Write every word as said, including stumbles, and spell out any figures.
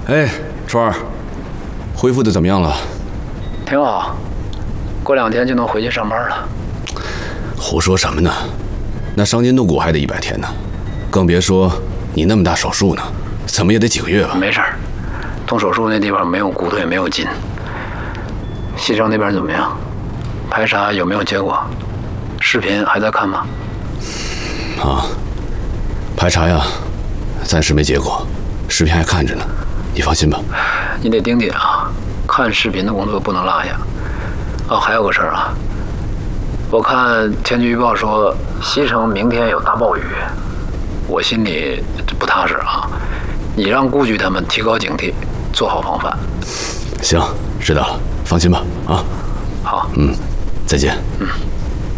哎，川儿，恢复的怎么样了？ 挺好，过两天就能回去上班了。 胡说什么呢？那伤筋动骨还得一百天呢，更别说你那么大手术呢，怎么也得几个月吧？ 没事儿，动手术那地方没有骨头也没有筋。西城那边怎么样？排查有没有结果？视频还在看吗？ 啊，排查呀，暂时没结果，视频还看着呢，你放心吧。 你得盯紧啊，看视频的工作不能落下。哦，还有个事儿啊，我看天气预报说西城明天有大暴雨，我心里不踏实啊。你让顾局他们提高警惕，做好防范。 行，知道了，放心吧。啊， 好， 嗯，再见。 嗯。